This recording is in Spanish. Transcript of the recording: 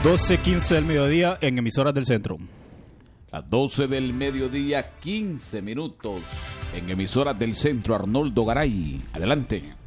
12:15 del mediodía en emisoras del centro. Las 12 del mediodía, 15 minutos. En emisoras del centro, Arnoldo Garay. Adelante.